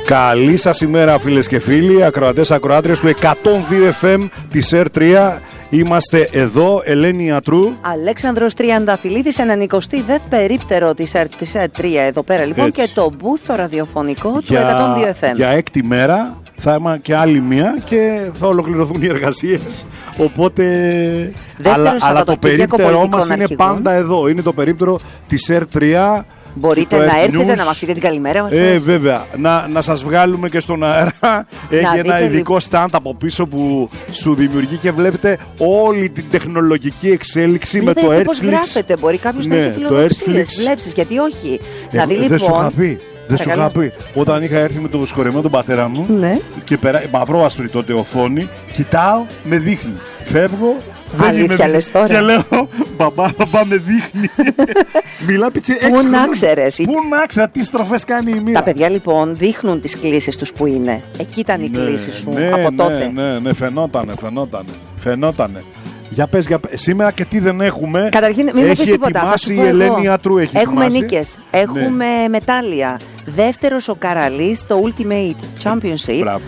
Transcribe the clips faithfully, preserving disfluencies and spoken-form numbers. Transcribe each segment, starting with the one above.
Καλή σας ημέρα, φίλες και φίλοι, ακροατές, ακροάτριες του εκατόν δύο εφ εμ της Air τρία. Είμαστε εδώ, Ελένη Ιατρού, Αλέξανδρος Τριανταφυλλίδης, ενενηκοστή δεύτερη περίπτερο της Air τρία εδώ πέρα λοιπόν. Έτσι. Και το booth το ραδιοφωνικό για, του εκατόν δύο εφ εμ. Για έκτη μέρα θα είμαι και άλλη μία και θα ολοκληρωθούν οι εργασίες. Οπότε. Δεύτερο αλλά, αλλά το περίπτερό μας είναι πάντα εδώ. Είναι το περίπτερο της Air τρία. Μπορείτε να έρθετε news, να μας πείτε την καλημέρα μας. Ε, βέβαια. Να, να σας βγάλουμε και στον αέρα. Έχει ένα ειδικό stand από πίσω που σου δημιουργεί και βλέπετε όλη την τεχνολογική εξέλιξη. Βλέπετε με το Airflix. Πώς γράφετε, μπορεί κάποιος ναι, να έχει φιλοδοξίες, βλέψεις, γιατί όχι. Ε, να δει, δεν λοιπόν, σου είχα πει. Δεν σου είχα πει. Όταν είχα έρθει με το σχολείο τον πατέρα μου ναι. και περα... μαυρόασπρη τότε οθόνη, κοιτάω, με δείχνει. Φεύγω. Αλήθεια λες τώρα. Και λέω, μπαμπά, μπαμπά με δείχνει. Μιλά πιτσι έξι Πού να ξέρεις. Πού να ξέρω, τι στροφές κάνει η μοίρα. Τα παιδιά λοιπόν δείχνουν τις κλήσεις τους που είναι. Εκεί ήταν η ναι, κλήση σου ναι, από ναι, τότε. Ναι, ναι, φαινότανε, φαινότανε. Φαινότανε. Για πες, για πες. Σήμερα και τι δεν έχουμε. Καταρχήν, μην έχει ετοιμάσει η Ελένη Ιατρού. Έχει έχουμε ετοιμάσει. νίκες, έχουμε ναι. μετάλλια. Δεύτερος ο Καραλής στο Ultimate Championship. Μπράβο.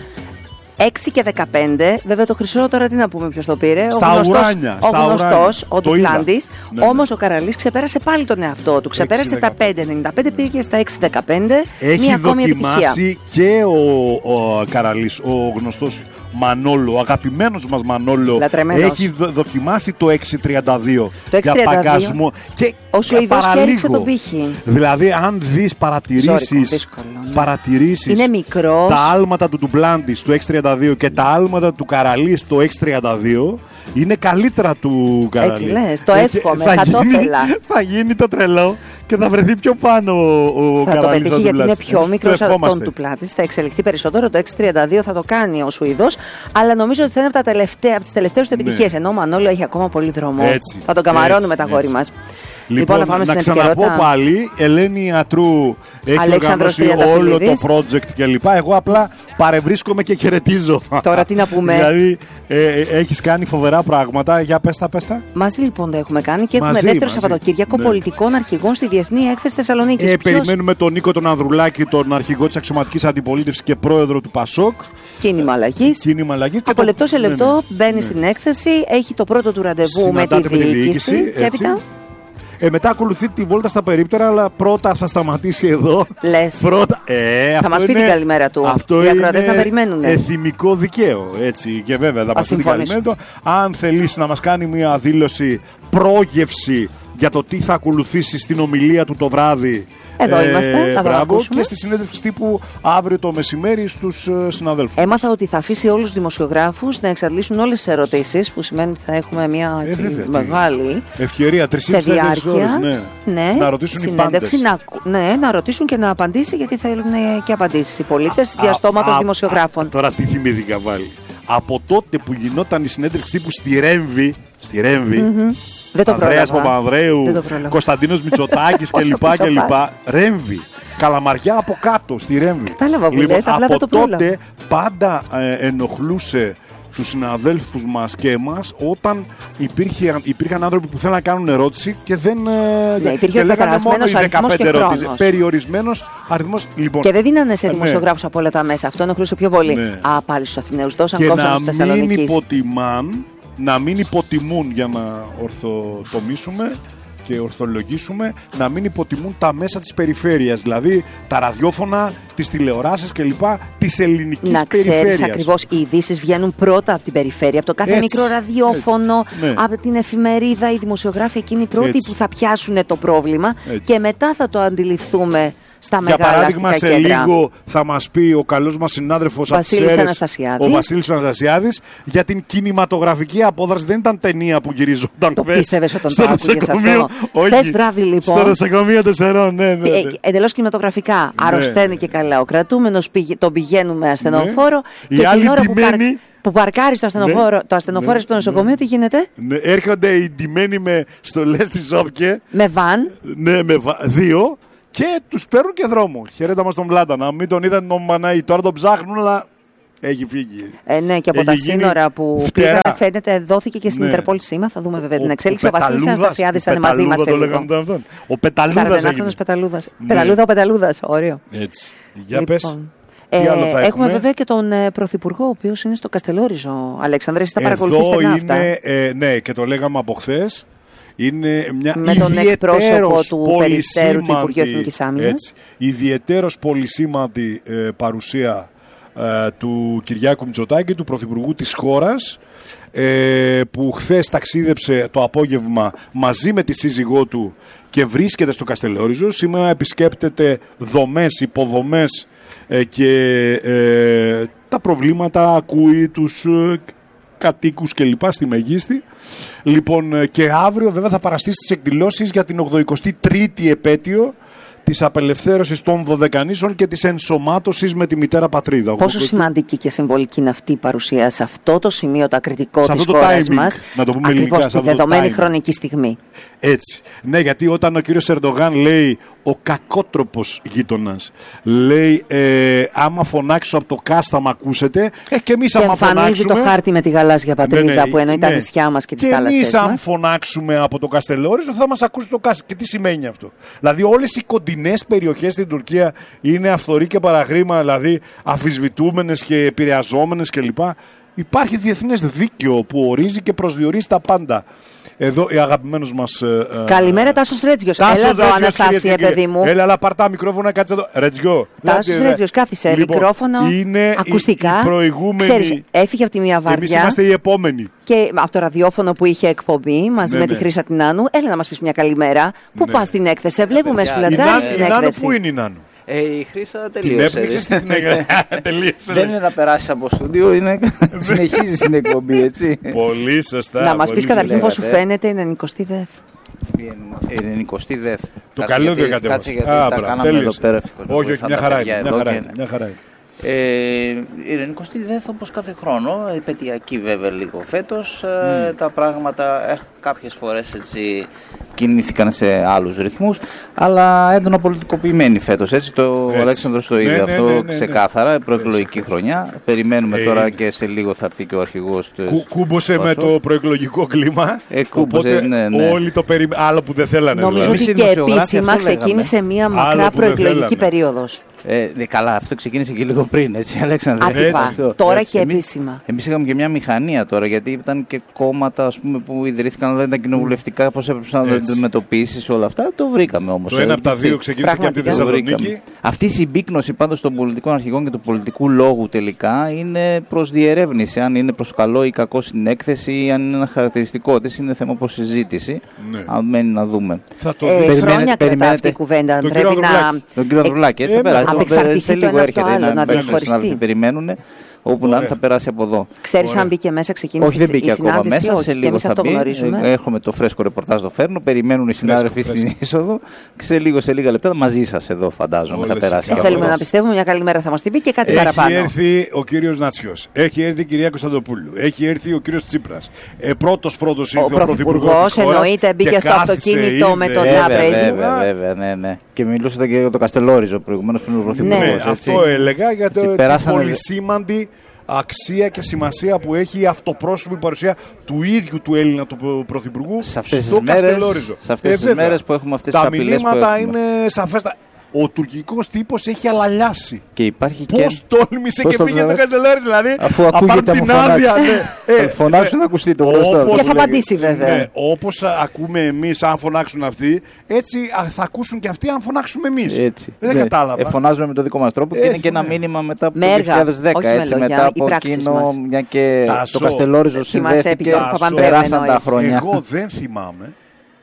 έξι και δεκαπέντε, βέβαια το χρυσό τώρα τι να πούμε ποιος το πήρε. Στα ο γνωστός, ουράνια. Ο γνωστός, ο Ντουπλάντης. Ναι, όμως ναι. ο Καραλής ξεπέρασε πάλι τον εαυτό του. Ξεπέρασε τα πέντε ενενήντα πέντε, πήγε στα έξι δεκαπέντε. Έχει μια ακόμη δοκιμάσει επιτυχία. Και ο, ο Καραλής, ο γνωστός Μανόλο, ο αγαπημένος μας Μανόλο, Λατρεμένος. έχει δο, δοκιμάσει το έξι τριάντα δύο το για παγκασμό. Και ο Σουηδός έριξε τον πύχη. Δηλαδή, αν δεις παρατηρήσεις, ναι. παρατηρήσεις είναι μικρός. τα άλματα του Ντουμπλάντη στο έξι τριάντα δύο και τα άλματα του Καραλή στο έξι τριάντα δύο, είναι καλύτερα του Καραλή. Έτσι λες, το εύχομαι, θα, θα το ήθελα. Θα γίνει το τρελό και θα βρεθεί πιο πάνω ο θα Καραλής. Θα το πετύχει γιατί είναι πιο μικρός από τον Ντουπλάντη. Θα εξελιχθεί περισσότερο. Το έξι τριάντα δύο θα το κάνει ο Σουηδός. Αλλά νομίζω ότι θα είναι από, τα τελευταία, από τις τελευταίες του επιτυχίες. Ναι. Ενώ ο Μανόλο έχει ακόμα πολύ δρόμο. Έτσι, θα τον καμαρώνουμε έτσι, τα γόρι μας. Λοιπόν, λοιπόν να, να ξαναπώ πάλι, Ελένη Ιατρού έχει οργανώσει όλο το project κλπ. Εγώ απλά παρευρίσκομαι και χαιρετίζω. Τώρα τι να πούμε. Δηλαδή ε, ε, έχεις κάνει φοβερά πράγματα. Για πες τα, πες τα. Μαζί λοιπόν τα έχουμε κάνει και μαζί, έχουμε δεύτερο μαζί. Σαββατοκύριακο ναι. πολιτικών αρχηγών στη Διεθνή Έκθεση Θεσσαλονίκης. Ε, Ποιος... Περιμένουμε τον Νίκο τον Ανδρουλάκη, τον αρχηγό της αξιωματικής αντιπολίτευσης και πρόεδρο του ΠΑΣΟΚ. Κίνημα αλλαγής. Κίνημα αλλαγής. Από το... λεπτό σε λεπτό ναι, ναι. μπαίνει ναι. στην έκθεση, έχει το πρώτο του ραντεβού με τη διοίκηση. Και έπειτα. Ε, μετά ακολουθεί τη βόλτα στα περίπτερα, αλλά πρώτα θα σταματήσει εδώ. Λες. Πρώτα, ε, θα μας πει είναι, την καλημέρα του. Αυτό οι ακροατές θα περιμένουν. Εθιμικό δικαίο. Έτσι, και βέβαια θα μας πει την καλημέρα του. Αν θελήσει να μας κάνει μια δήλωση πρόγευση για το τι θα ακολουθήσει στην ομιλία του το βράδυ. Εδώ ε, είμαστε, θα το ακούσουμε. Και στη συνέντευξη τύπου αύριο το μεσημέρι στους uh, συναδέλφους. Έμαθα ότι θα αφήσει όλους τους δημοσιογράφους να εξαντλήσουν όλες τις ερωτήσεις, που σημαίνει ότι θα έχουμε μια ε, βέβαια, μεγάλη ευκαιρία, τρεις και τέσσερις ώρες, ναι. Ναι, να ρωτήσουν οι πάντες. Να, ναι, να ρωτήσουν και να απαντήσει, γιατί θέλουν και απαντήσεις οι πολίτες διαστόματος δημοσιογράφων. Α, τώρα τι θυμήθηκα πάλι. Από τότε που γινόταν η συνέντευξη τύπου στη Ρέμβη, στη Ρέμβη, mm-hmm. Ανδρέας Παπανδρέου, Κωνσταντίνος Μητσοτάκης κλπ. Ρέμβη. Καλαμαριά από κάτω στη Ρέμβη. Κατάλαβα που λοιπόν, λες, απλά από δεν το πρόλαβα. τότε πάντα ε, ενοχλούσε τους συναδέλφους μας και εμάς όταν υπήρχε, υπήρχαν άνθρωποι που θέλουν να κάνουν ερώτηση και δεν ναι, και λέγανε μόνο οι δεκαπέντε ερωτήσεις. Περιορισμένος αριθμός. Λοιπόν, και δεν δίνανε σε δημοσιογράφους ναι. από όλα τα μέσα. Αυτό ενοχλούσε πιο πολύ. Ναι. Α, πάλι στους Αθηναίους δώσαν κόσμο στη Θεσσαλονίκη. Και να μην υποτιμάν, να μην υποτιμούν, για να ορθοτομήσουμε και ορθολογήσουμε, να μην υποτιμούν τα μέσα της περιφέρειας, δηλαδή τα ραδιόφωνα, τις τηλεοράσεις κλπ. Της ελληνικής να περιφέρειας. Να ξέρεις ακριβώς, οι ειδήσεις βγαίνουν πρώτα από την περιφέρεια, από το κάθε έτσι, μικρό ραδιόφωνο, ναι. από την εφημερίδα, οι δημοσιογράφοι εκείνοι πρώτοι έτσι. Που θα πιάσουν το πρόβλημα έτσι. Και μετά θα το αντιληφθούμε. Στα για παράδειγμα, σε κέντρα. Λίγο θα μας πει ο καλός μας συνάδελφος Βασίλης Αναστασιάδης, ο Βασίλης Αναστασιάδης, για την κινηματογραφική απόδραση. Δεν ήταν ταινία που γυριζόταν το πίστευες όταν στο το άκουγες νοσοκομείο. Αυτό. Θες βράδυ λοιπόν. Στο νοσοκομείο τεσσερών, ναι, ναι, ναι. Ε, εντελώς κινηματογραφικά. Ναι. Αρρωσταίνει και καλά ο κρατούμενος, πηγε, τον πηγαίνουμε ασθενοφόρο. Ναι. Και η άλλη ώρα ντυμένη. Που, που παρκάρει το ασθενοφόρο, ναι. το ασθενοφόρο ναι. στο νοσοκομείο, ναι. τι γίνεται. Ναι. Έρχονται οι ντυμένοι με στολές της Ζόπκε. Με βαν. Ναι, με βα... δύο. Και τους παίρνουν και δρόμο. Χαιρέτα μας τον Πλάτα. Να μην τον είδαν τον Μαναή. Τώρα τον ψάχνουν, αλλά έχει φύγει. Ε, ναι, και από έχει τα σύνορα που πήγαν, φαίνεται, δόθηκε και στην ναι. Ιντερπόλ σήμα. Θα δούμε βέβαια ο, την εξέλιξη. Ο, ο Βασίλης Αναστασιάδης ήταν μαζί μας. Ο Πεταλούδας έγινε. Πεταλούδας. Ναι. Πεταλούδα ο Πεταλούδας. Όριο. Έτσι. Για λοιπόν, πες. Τι άλλο θα έχουμε. Έχουμε βέβαια και τον ε, Πρωθυπουργό, ο οποίος είναι στο Καστελόριζο. Αλέξανδρε, εσείς τα παρακολουθείτε στενά είναι, αυτά. Ε, ναι, και το λέγαμε από χθες. Είναι μια με τον εκπρόσωπο του Περιστέρου του Υπουργείου Εθνικής Άμυνας. Ιδιαιτέρως πολυσήμαντη ε, παρουσία ε, του Κυριάκου Μητσοτάκη, του Πρωθυπουργού της χώρας, ε, που χθες ταξίδεψε το απόγευμα μαζί με τη σύζυγό του και βρίσκεται στο Καστελόριζο. Σήμερα επισκέπτεται δομές, υποδομές ε, και ε, τα προβλήματα, ακούει τους ε, κατοίκους και λοιπά στη Μεγίστη. Λοιπόν, και αύριο βέβαια θα παραστεί στις εκδηλώσεις για την ογδοηκοστή τρίτη επέτειο της απελευθέρωσης των Δωδεκανήσων και της ενσωμάτωσης με τη μητέρα πατρίδα. Πόσο σημαντική και συμβολική είναι αυτή η παρουσία σε αυτό το σημείο, το ακριτικό της χώρας μας, να το πούμε ακριβώς ελληνικά, στη δεδομένη χρονική στιγμή. Έτσι. Ναι, γιατί όταν ο κύριος Ερντογάν λέει ο κακότροπος γείτονας, λέει ε, άμα φωνάξω από το ΚΑΣ θα μ' ακούσετε, ε, και εμείς άμα φωνάξουμε... Και εμφανίζει το χάρτη με τη γαλάζια πατρίδα, ναι, ναι, που εννοεί ναι, τα νησιά μας και τις θάλασσες μας. Και εμείς αν φωνάξουμε από το Καστελόριζο θα μας ακούσει το ΚΑΣ. Και τι σημαίνει αυτό? Δηλαδή όλες οι κοντινές περιοχές στην Τουρκία είναι αυθορή και παραχρήμα, δηλαδή αφισβητούμενες και επηρεαζόμενες κλπ. Υπάρχει διεθνές δίκαιο που ορίζει και προσδιορίζει τα πάντα. Εδώ ο αγαπημένος μας... Ε, Καλημέρα, Τάσος Ρέτζιος. Έλα εδώ, Αναστάσια, παιδί μου. Έλα, αλλά πάρ' τα μικρόφωνα, κάτσε εδώ. Ρέτζιο. Τάσος Ρέτζιος, κάθισε. Λοιπόν, μικρόφωνο, είναι ακουστικά. Η προηγούμενη... Ξέρεις, έφυγε από τη μία βαρδιά. Εμείς είμαστε οι επόμενοι. Και από το ραδιόφωνο που είχε εκπομπή μαζί ναι, με τη ναι. Χρύσα την Νάνου. Έλα να μας πεις μια καλημέρα. Πού ναι. πας στην έκθεση? Βλέπουμε Σουλατζάρη στην έκθεση. Πού είναι η Νάνου? Ε, η Χρύσα τελείωσε. Την έπνιξες την τελείωσε. Δεν είναι να περάσει από στούντιο, είναι... συνεχίζει την εκπομπή, έτσι. Πολύ σωστά. Να μας πεις καταρχήν πώς σου φαίνεται η ενενηκοστή ΔΕΘ. Η ενενηκοστή ΔΕΘ. Το καλό διοκατέβασε. Κάτσε γιατί τα κάναμε εδώ πέρα. Όχι, όχι, μια χαρά είναι. Ε, η ενενηκοστή ΔΕΘ όπως κάθε χρόνο, επαιτειακή βέβαια λίγο φέτος, mm. ε, τα πράγματα ε, κάποιες φορές έτσι κινήθηκαν σε άλλους ρυθμούς, αλλά έντονα πολιτικοποιημένοι φέτος, έτσι, το Αλέξανδρος το είδε ναι, αυτό ναι, ναι, ναι, ξεκάθαρα, ναι. προεκλογική χρονιά, περιμένουμε ε, τώρα και σε λίγο θα έρθει και ο αρχηγός του. Κου, κούμπωσε με το προεκλογικό κλίμα, ε, κούμπωσε, ναι, ναι. όλοι το περιμένουν, άλλο που δεν θέλανε. Νομίζω ότι και επίσημα ξεκίνησε μια μακρά προεκλογική περίοδος. Ε, ναι, καλά, αυτό ξεκίνησε και λίγο πριν, έτσι, Αλέξανδρε. Έτσι, τώρα έτσι. Και εμείς, επίσημα. Εμείς είχαμε και μια μηχανία τώρα, γιατί ήταν και κόμματα ας πούμε, που ιδρύθηκαν, αλλά δεν ήταν κοινοβουλευτικά, πώς έπρεπε να το αντιμετωπίσεις όλα αυτά. Το βρήκαμε όμως. Το ένα από τα δύο ξεκίνησε και από τη Θεσσαλονίκη. Αυτή η συμπίκνωση πάντως των πολιτικών αρχηγών και του πολιτικού λόγου τελικά είναι προς διερεύνηση. Αν είναι προς καλό ή κακό στην έκθεση, ή αν είναι ένα χαρακτηριστικό της, είναι θέμα προς συζήτηση. Ναι. Αν μένει να δούμε. Θα το ε, χρόνια κρατά αυτή η κουβέντα. Πρέπει να. Τον κύριο Ανδρουλάκη, έτσι πέρα. Απεξαρτηθεί το ένα από το άλλο, να διαχωριστεί. Περιμένουν, όπου να θα περάσει από εδώ. Ξέρεις αν μπήκε μέσα, ξεκίνησε. Όχι, δεν μπήκε ακόμα μέσα. Όχι, σε λίγο θα μπει. Έχουμε το φρέσκο ρεπορτάζ, το φέρνω. Περιμένουν οι συνάδελφοι στην είσοδο. Σε λίγο, σε λίγα λεπτά μαζί σας εδώ, φαντάζομαι, θα περάσει. Θέλουμε να πιστεύουμε, μια καλή μέρα θα μας την πει και κάτι παραπάνω. Έχει έρθει ο κύριος Νατσιός. Έχει έρθει η κυρία Κωνσταντοπούλου. Έχει έρθει ο κύριος Τσίπρας. Πρώτος πρώτος ήρθε ο πρωθυπουργός. Εννοείται, μπήκε στο αυτοκίνητο με τον Λάμπρε. Βέβαια, ναι, ναι. Και μιλούσατε και για το Καστελόριζο προηγουμένως πριν ο πρωθυπουργός. Αυτό έλεγα για την πολυσήμαντη αξία και σημασία που έχει η αυτοπρόσωπη παρουσία του ίδιου του Έλληνα του Πρωθυπουργού στο Καστελόριζο. Σε αυτές τις μέρες που έχουμε αυτές τις απειλές. Τα μηνύματα είναι σαφέστα. Ο τουρκικός τύπος έχει αλαλιάσει. Και υπάρχει πώς και... τόλμησε πώς και πήγε στο Καστελόριζο, δηλαδή. Αφού ακούγεται την άδεια. Θα φωνάξουν να ακουστεί το γνωστό. Και θα απαντήσει βέβαια. Ναι, όπως ακούμε εμείς αν φωνάξουν αυτοί, έτσι θα ακούσουν και αυτοί αν φωνάξουμε εμείς. Έτσι. Δεν ναι. κατάλαβα. Ε, φωνάζουμε με τον δικό μας τρόπο και είναι και ένα μήνυμα μετά από το δύο χιλιάδες δέκα. Έτσι, μετά από εκείνο, μια και το Καστελόριζο συνδέθηκε, περάσαν τα χρόνια. Εγώ δεν θυμάμαι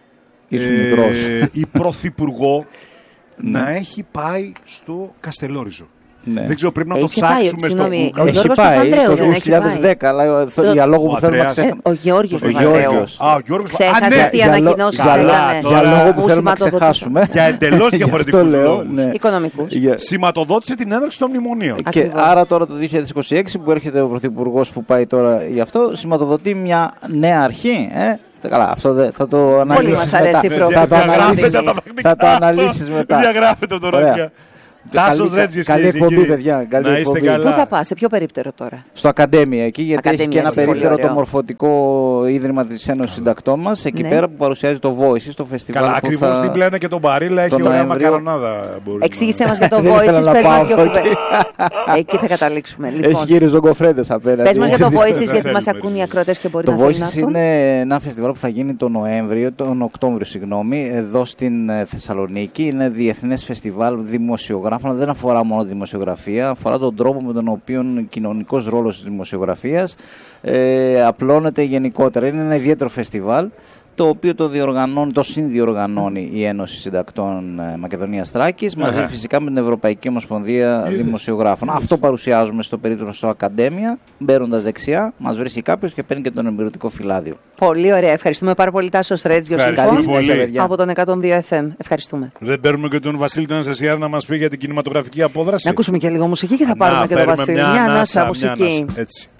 η πρωθυπουργό να έχει πάει στο Καστελόριζο. Ναι. Δεν ξέρω, πρέπει να έχει το ψάξουμε πάει, στο Google. Έχει πάει το δύο χιλιάδες δέκα, αλλά για λόγο που θέλουμε να ξεχάσουμε. Ο Γιώργος Παπανδρέου. Α, ο Γιώργος Ξέχασες τι ανακοινώσεις έκανε. Για λόγο που θέλουμε να ξεχάσουμε. Για εντελώς διαφορετικούς λόγους. Οικονομικούς. Σηματοδότησε την έναρξη των μνημονίων. Και άρα τώρα το δύο χιλιάδες είκοσι έξι που έρχεται ο Πρωθυπουργός που πάει τώρα γι' αυτό, σηματοδοτεί μια νέα αρχή. Καλά, αυτό δε, θα το αναλύσεις μετά. Πολύ μας αρέσει η θα το αναλύσεις μετά. Διαγράφεται το ρόκια. Τάσος Ρέτζης, καλή εκπομπή, παιδιά. Καλή να είστε εκπομπή. καλά. Πού θα πας, σε ποιο περίπτερο τώρα? Στο Ακαδέμια εκεί, γιατί Ακαδέμια, έχει και ένα έτσι, περίπτερο το μορφωτικό ίδρυμα της Ένωσης Συντακτών μας, εκεί ναι. πέρα που παρουσιάζει το Voice στο φεστιβάλ. Καλά, που ακριβώς θα... δίπλα είναι και το Μπαρίλα, έχει ωραία μακαρονάδα. Εξήγησέ μας για το Voice, πες μας δύο κουβέντες. Εκεί θα καταλήξουμε. Λοιπόν. Έχει γύρει ζωγκοφρέντες απέναντι. Πες μας για το Voice, γιατί μας ακούν οι ακροατές και μπορεί το να θέλουν να έρθουν. Το Voice είναι ένα φεστιβάλ που θα γίνει τον Νοέμβριο, τον Οκτώβριο, συγγνώμη, εδώ στην Θεσσαλονίκη. Είναι διεθνές φεστιβάλ δημοσιογράφων, δεν αφορά μόνο δημοσιογραφία, αφορά τον τρόπο με τον οποίο ο κοινωνικός ρόλος της δημοσιογραφίας ε, απλώνεται γενικότερα. Είναι ένα ιδιαίτερο φεστιβάλ, το οποίο το διοργανώνει, το συνδιοργανώνει η Ένωση Συντακτών Μακεδονίας Θράκης, μαζί uh-huh. φυσικά με την Ευρωπαϊκή Ομοσπονδία Είδες. Δημοσιογράφων. Είδες. Αυτό παρουσιάζουμε στο περίπτωση στο Ακαδέμια, μπαίνοντας δεξιά, μας βρίσκει κάποιος και παίρνει και τον εμπειρωτικό φυλάδιο. Πολύ ωραία. Ευχαριστούμε πάρα πολύ, Τάσος Ρέτζιος, από τον εκατόν δύο εφ εμ. Ευχαριστούμε. Δεν παίρνουμε και τον Βασίλη τον Αναστασιάδη να μας πει για την κινηματογραφική απόδραση. Να ακούσουμε και λίγο μουσική και θα πάρουμε να, και τον Βασίλη. Μια ανάσα μουσική. Έτσι.